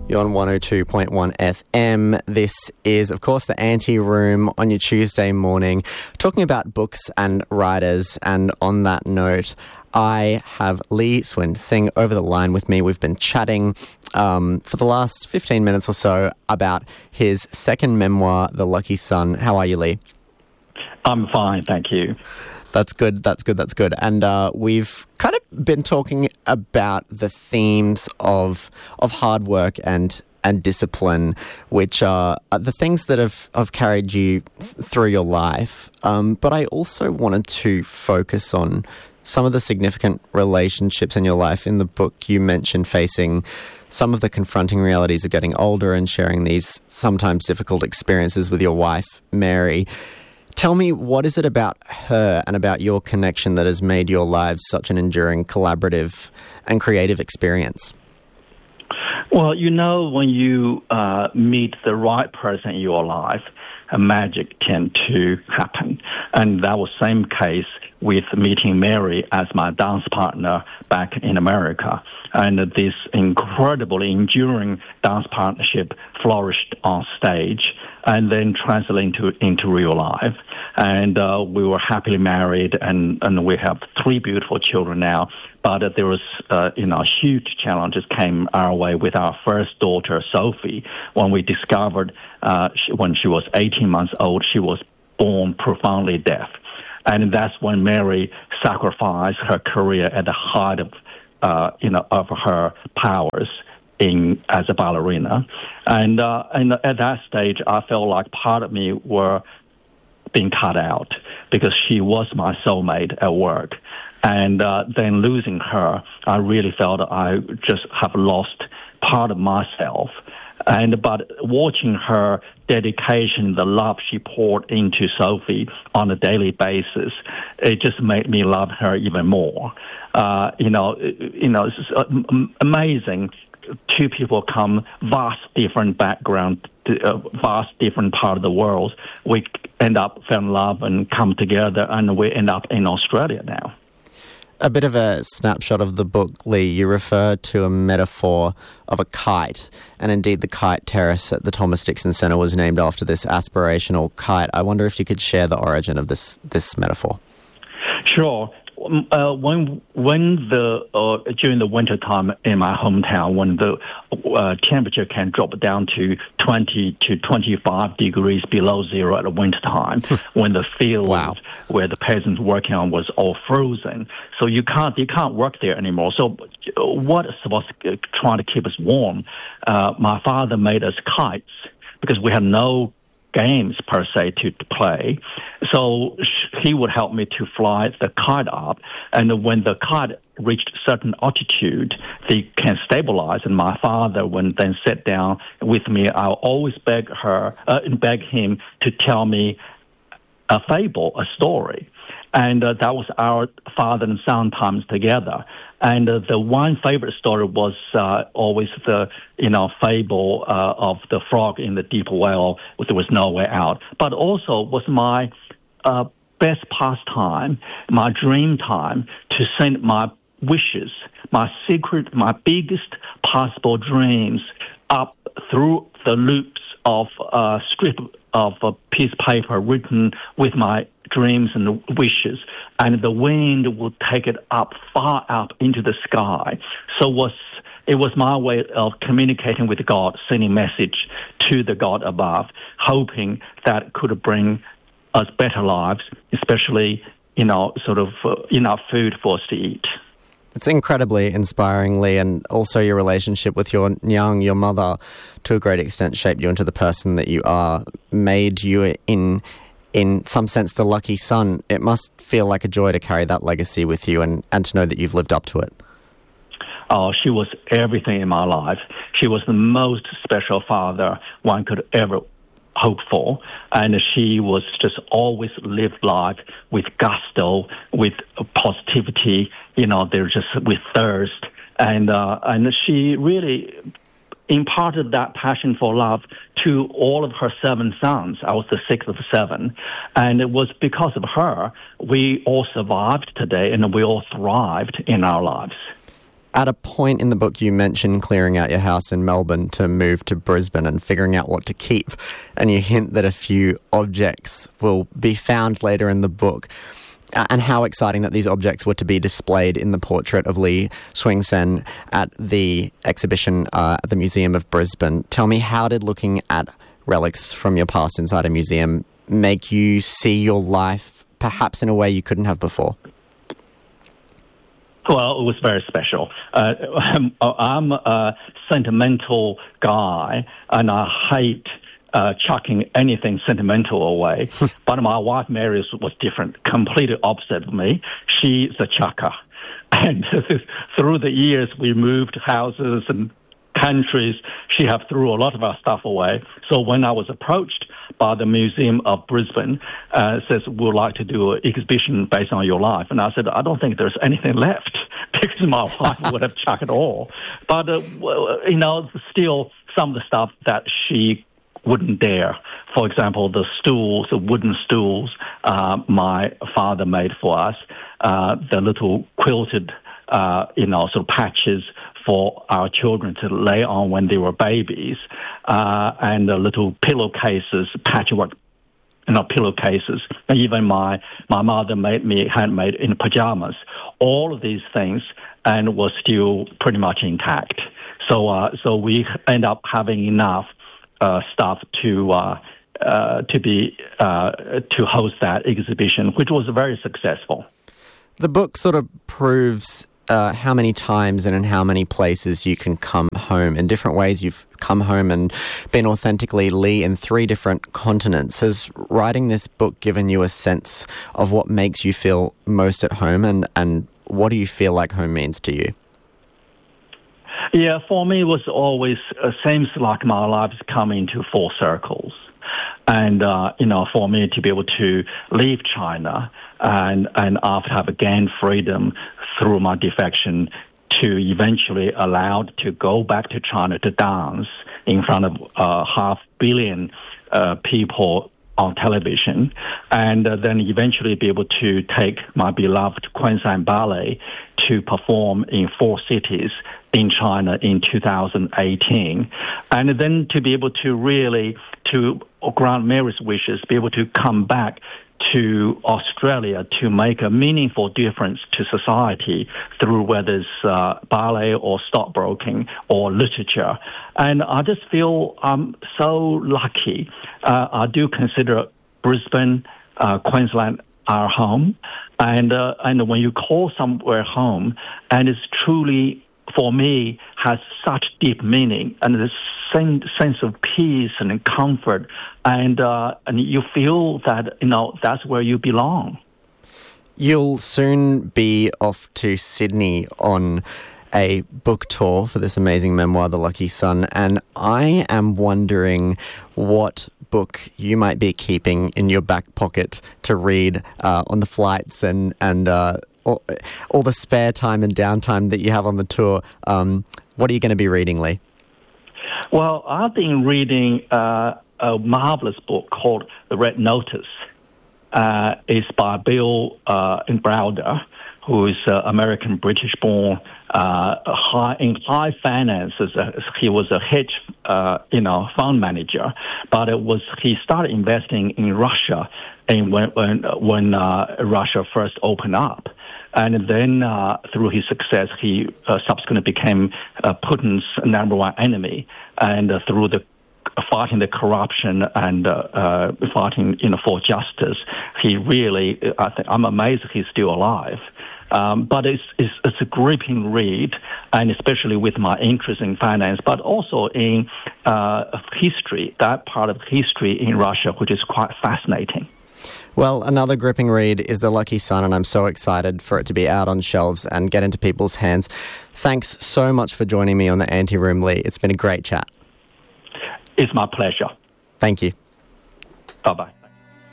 You're on 102.1 FM. This is, of course, the Anti-Room on your Tuesday morning, talking about books and writers. And on that note, I have Lee Swin-Sing over the line with me. We've been chatting for the last 15 minutes or so about his second memoir, The Lucky Son. How are you, Lee? I'm fine, thank you. That's good. And we've kind of been talking about the themes of hard work and discipline, which are the things that have carried you through your life. But I also wanted to focus on some of the significant relationships in your life. In the book, you mentioned facing some of the confronting realities of getting older and sharing these sometimes difficult experiences with your wife, Mary. Tell me, what is it about her and about your connection that has made your lives such an enduring, collaborative and creative experience? Well, when you meet the right person in your life, magic tends to happen. And that was the same case with meeting Mary as my dance partner back in America. And this incredibly enduring dance partnership flourished on stage and then translated into real life. And we were happily married, and we have 3 beautiful children now. But there was, huge challenges came our way with our first daughter, Sophie, when we discovered when she was 18 months old, she was born profoundly deaf. And that's when Mary sacrificed her career at the height of her powers as a ballerina. And at that stage, I felt like part of me were being cut out because she was my soulmate at work. And then losing her, I really felt I just have lost part of myself. But watching her dedication, the love she poured into Sophie on a daily basis, it just made me love her even more. It's amazing. 2 people come vast different background, vast different part of the world. We end up fell in love and come together, and we end up in Australia now. A bit of a snapshot of the book, Lee. You refer to a metaphor of a kite, and indeed the kite terrace at the Thomas Dixon Centre was named after this aspirational kite. I wonder if you could share the origin of this metaphor. Sure. When during the winter time in my hometown, when the temperature can drop down to 20 to 25 degrees below zero at the winter time, when the field where the peasants working on was all frozen, so you can't work there anymore. So what was trying to keep us warm? My father made us kites because we had no games per se to play. So he would help me to fly the kite up, and when the kite reached a certain altitude, they can stabilize, and my father would then sit down with me. I'll always beg him to tell me a fable, a story. And that was our father and son times together. And the one favorite story was always the fable of the frog in the deep well. There was no way out. But also was my best pastime, my dream time, to send my wishes, my secret, my biggest possible dreams up through the loops of a strip of a piece of paper written with my dreams and wishes, and the wind would take it up, far up into the sky. So it was my way of communicating with God, sending message to the God above, hoping that could bring us better lives, especially, enough food for us to eat. It's incredibly inspiring, Lee, and also your relationship with your mother, to a great extent, shaped you into the person that you are, made you in some sense the lucky son. It must feel like a joy to carry that legacy with you and to know that you've lived up to it. Oh, she was everything in my life. She was the most special father one could ever hope for, and she was just always lived life with gusto, with positivity, they're just with thirst, and she really imparted that passion for love to all of her 7 sons. I was the 6th of 7, and it was because of her we all survived today, and we all thrived in our lives. At a point in the book, you mention clearing out your house in Melbourne to move to Brisbane and figuring out what to keep. And you hint that a few objects will be found later in the book. And how exciting that these objects were to be displayed in the portrait of Lee Swing Sen at the exhibition at the Museum of Brisbane. Tell me, how did looking at relics from your past inside a museum make you see your life perhaps in a way you couldn't have before? Well, it was very special. I'm a sentimental guy, and I hate chucking anything sentimental away. But my wife, Mary, was different, completely opposite of me. She's a chucker. And through the years, we moved houses and countries. She have threw a lot of our stuff away. So when I was approached by the Museum of Brisbane, says, we'd like to do an exhibition based on your life. And I said, I don't think there's anything left because my wife would have chucked it all. But, still some of the stuff that she wouldn't dare. For example, the wooden stools my father made for us, the little quilted, sort of patches for our children to lay on when they were babies, and the little pillowcases, patchwork, pillowcases. And even my mother made me handmade in pajamas. All of these things, and was still pretty much intact. So we end up having enough stuff to host that exhibition, which was very successful. The book sort of proves how many times and in how many places you can come home. In different ways you've come home and been authentically Lee in 3 different continents. Has writing this book given you a sense of what makes you feel most at home, and what do you feel like home means to you? Yeah, for me, it was always, seems like my life's come into full circles. And, for me to be able to leave China and after have gained freedom through my defection to eventually allowed to go back to China to dance in front of 500 million people on television, and then eventually be able to take my beloved Queensland Ballet to perform in 4 cities in China in 2018, and then to be able to really, to grant Mary's wishes, be able to come back to Australia to make a meaningful difference to society through whether it's ballet or stockbroking or literature. And I just feel I'm so lucky. I do consider Brisbane, Queensland, our home. And when you call somewhere home, and it's truly, for me, has such deep meaning and the same sense of peace and comfort, and you feel that that's where you belong. You'll soon be off to Sydney on a book tour for this amazing memoir, The Lucky Son, and I am wondering what book you might be keeping in your back pocket to read on the flights and all the spare time and downtime that you have on the tour. What are you going to be reading, Lee? Well, I've been reading a marvelous book called The Red Notice. It's by Bill Browder, who is American British-born, in high finances. He was a hedge, fund manager, but he started investing in Russia, and when Russia first opened up, and then through his success, he subsequently became Putin's number 1 enemy, and through the fighting the corruption and fighting for justice, he really, I'm amazed he's still alive. But it's a gripping read, and especially with my interest in finance, but also in history, that part of history in Russia, which is quite fascinating. Well, another gripping read is The Lucky Son, and I'm so excited for it to be out on shelves and get into people's hands. Thanks so much for joining me on the Anteroom, Lee. It's been a great chat. It's my pleasure. Thank you. Bye-bye.